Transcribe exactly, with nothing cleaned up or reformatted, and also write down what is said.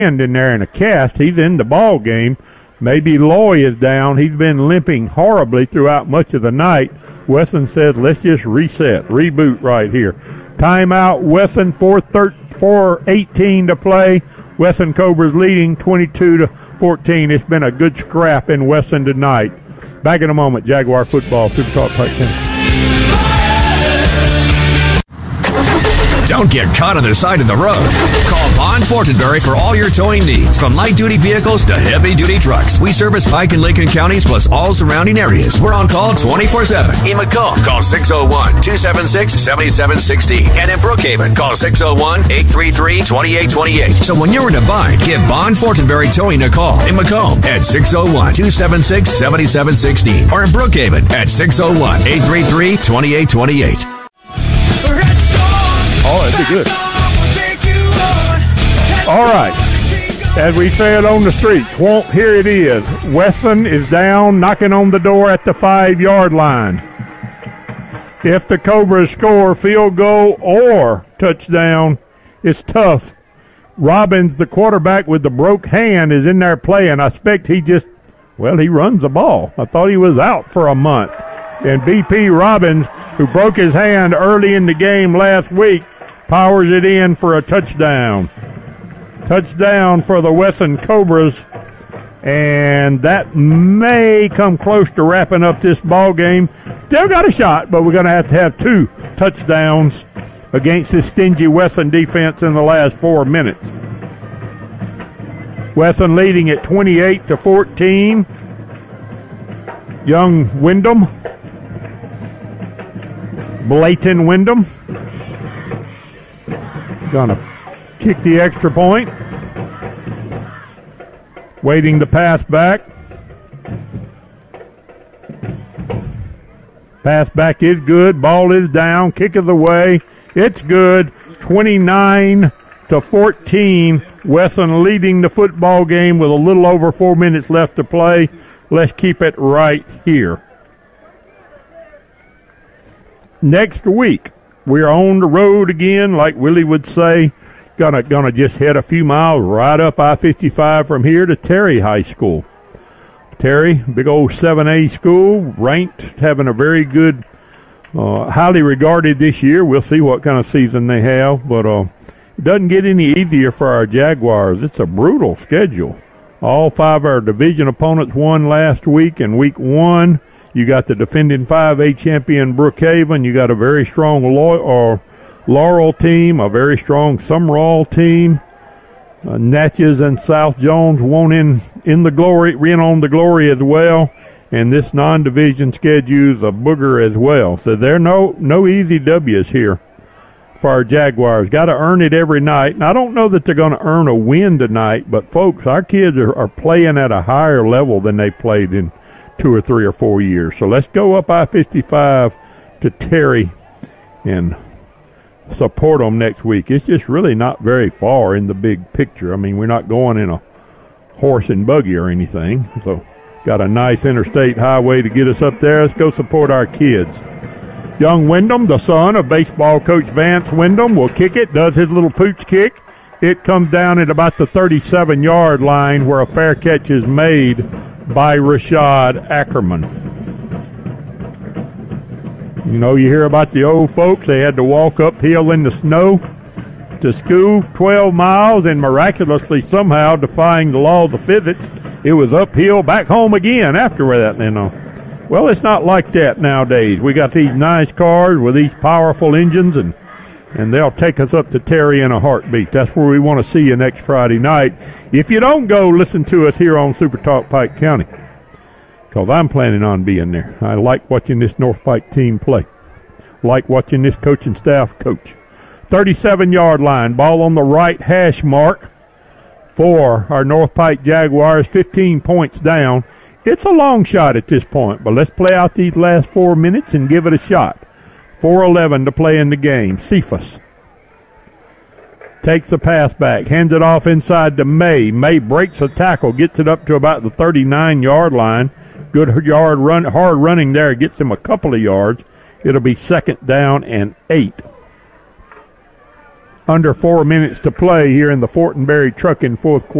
in there in a cast. He's in the ball game. Maybe Loy is down. He's been limping horribly throughout much of the night. Wesson says, let's just reset, reboot right here. Timeout, Wesson, four eighteen to play. Wesson Cobras leading twenty-two to fourteen. It's been a good scrap in Wesson tonight. Back in a moment, Jaguar football, Super Talk Pike County. Don't get caught on the side of the road. Call Bond Fortenberry for all your towing needs, from light-duty vehicles to heavy-duty trucks. We service Pike and Lincoln counties plus all surrounding areas. We're on call twenty-four seven. In Macomb, call six oh one, two seven six, seven seven one six. And in Brookhaven, call six oh one, eight three three, two eight two eight. So when you're in a bind, give Bond Fortenberry Towing a call. In Macomb at six oh one, two seven six, seven seven one six. Or in Brookhaven at six oh one, eight three three, two eight two eight. Oh, that'd be good. All right. As we say it on the street, Won't, here it is. Wesson is down, knocking on the door at the five-yard line. If the Cobras score field goal or touchdown, it's tough. Robbins, the quarterback with the broke hand, is in there playing. I expect he just, well, he runs the ball. I thought he was out for a month. And B P Robbins, who broke his hand early in the game last week, powers it in for a touchdown. Touchdown for the Wesson Cobras, and that may come close to wrapping up this ball game. Still got a shot, but we're going to have to have two touchdowns against this stingy Wesson defense in the last four minutes. Wesson leading at twenty-eight to fourteen. Young Wyndham, Blayton Wyndham, gonna kick the extra point. Waiting to pass back. Pass back is good. Ball is down. Kick of the way. It's good. twenty-nine to fourteen. Wesson leading the football game with a little over four minutes left to play. Let's keep it right here. Next week, we're on the road again, like Willie would say. Gonna gonna just head a few miles right up I fifty-five from here to Terry High School. Terry, big old seven A school, ranked, having a very good, uh, highly regarded this year. We'll see what kind of season they have, but uh, it doesn't get any easier for our Jaguars. It's a brutal schedule. All five of our division opponents won last week. In week one, you got the defending five A champion Brookhaven. You got a very strong Law- or Laurel team, a very strong Sumrall team. Uh, Natchez and South Jones won in, in the glory, in on the glory as well. And this non-division schedule is a booger as well. So there are no, no easy W's here for our Jaguars. Got to earn it every night. And I don't know that they're going to earn a win tonight, but folks, our kids are, are playing at a higher level than they played in two or three or four years. So let's go up I fifty-five to Terry and support them next week. It's just really not very far in the big picture. I mean, we're not going in a horse and buggy or anything. So got a nice interstate highway to get us up there. Let's go support our kids. Young Wyndham, the son of baseball coach Vance Wyndham, will kick it, does his little pooch kick. It comes down at about the thirty-seven-yard line where a fair catch is made by Rashad Ackerman. You know, you hear about the old folks. They had to walk uphill in the snow to school twelve miles, and miraculously somehow, defying the laws of physics, it was uphill back home again after that, you know. Well, it's not like that nowadays. We got these nice cars with these powerful engines, and and they'll take us up to Terry in a heartbeat. That's where we want to see you next Friday night. If you don't go, listen to us here on Super Talk Pike County, because I'm planning on being there. I like watching this North Pike team play. Like watching this coaching staff coach. thirty-seven-yard line, ball on the right hash mark for our North Pike Jaguars, fifteen points down. It's a long shot at this point, but let's play out these last four minutes and give it a shot. four eleven to play in the game. Cephas takes the pass back, hands it off inside to May. May breaks a tackle, gets it up to about the thirty-nine-yard line. Good yard run, hard running there, gets him a couple of yards. It'll be second down and eight. under four minutes to play here in the Fortenberry Trucking fourth quarter.